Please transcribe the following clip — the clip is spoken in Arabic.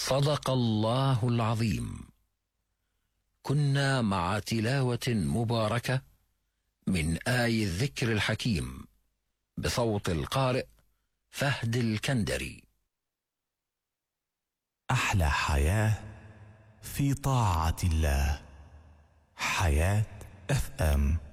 صدق الله العظيم. كنا مع تلاوة مباركة من آي الذكر الحكيم بصوت القارئ فهد الكندري. أحلى حياة في طاعة الله. حياة FM.